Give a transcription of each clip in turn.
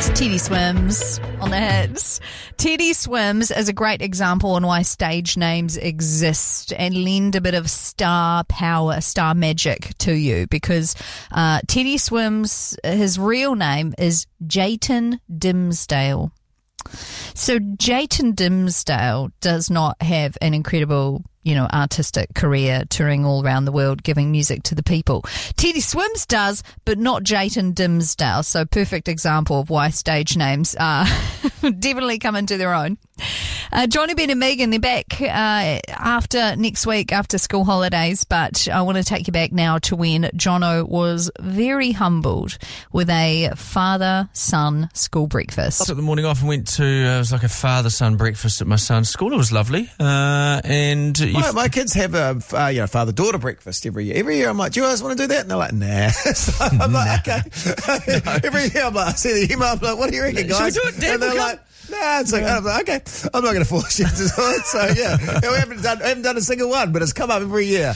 Teddy Swims on the hits. Teddy Swims is a great example on why stage names exist and lend a bit of star power, star magic to you, because Teddy Swims, his real name is Jayton Dimsdale. So Jayton Dimsdale does not have an incredible, artistic career touring all around the world giving music to the people. Teddy Swims does, but not Jayton Dimsdale. So perfect example of why stage names definitely come into their own. Johnny, Ben and Megan, they're back after next week, after school holidays, but I want to take you back now to when Jono was very humbled with a father-son school breakfast. I took the morning off and went to, it was like a father-son breakfast at my son's school. It was lovely. My kids have a father-daughter breakfast every year. Every year I'm like, do you guys want to do that? And they're like, nah. So I'm like, okay. No. Every year I'm like, I see the email, I'm like, what do you reckon, guys? Should we do it, Dad? And they're like, nah, it's like, I'm like, okay, I'm not going to force you to do it. So, we haven't done a single one, but it's come up every year.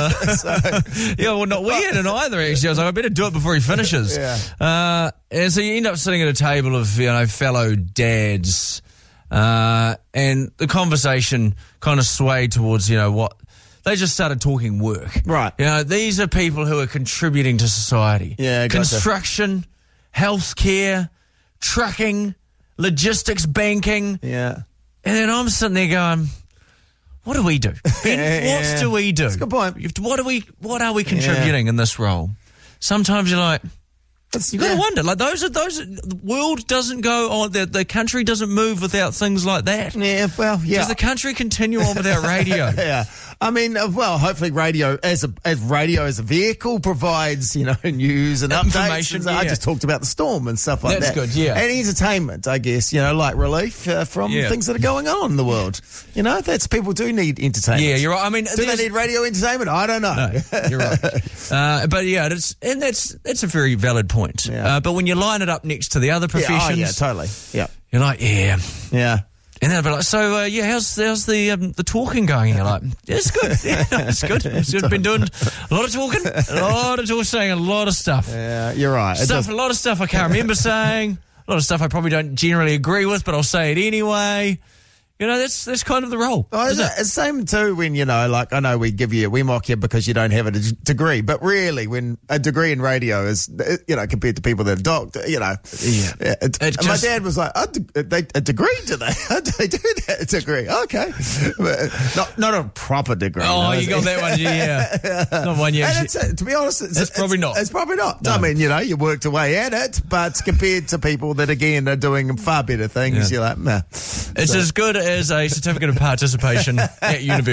We hadn't either, actually. I was like, I better do it before he finishes. And so you end up sitting at a table of, fellow dads, and the conversation kind of swayed towards, what they just started talking work. Right. These are people who are contributing to society. Yeah, gotcha. Construction, healthcare, trucking, logistics, banking. Yeah. And then I'm sitting there going, what do we do? What do we do? That's a good point. What are we contributing in this role? Sometimes you're like, you got to wonder, like the world doesn't go on, the country doesn't move without things like that. Yeah, well, yeah. Does the country continue on without radio? Yeah. I mean, hopefully radio as a vehicle provides, news and updates. Information. I just talked about the storm and stuff like that. That's good, yeah. And entertainment, I guess, like relief from things that are going on in the world. That's people do need entertainment. Yeah, you're right. I mean, do they need radio entertainment? I don't know. No, you're right. But yeah, that's a very valid point. Yeah. But when you line it up next to the other professions, totally. Yeah, you're like, yeah. And then I'll be like, how's the talking going? And you're like, it's good. Yeah, it's good. It's good. Been doing a lot of talking, saying a lot of stuff. Yeah, you're right. A lot of stuff I can't remember saying. A lot of stuff I probably don't generally agree with, but I'll say it anyway. That's kind of the role. Oh, it's the same too when, I know we mock you because you don't have a degree, but really when a degree in radio is, compared to people that are doctor, my dad was like, a degree, do they? How do they do that? A degree. Okay. Not a proper degree. Oh, you got that one, yeah. Not one yet. And to be honest, it's probably not. It's probably not. No. I mean, you worked away at it, but compared to people that, again, are doing far better things, you're like, nah. It's as good as a certificate of participation at university.